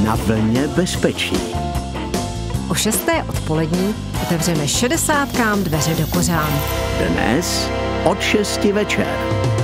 Na vlně bezpečí. O 6. odpolední otevřeme 60kám dveře do Kořán. Dnes od 6 večer.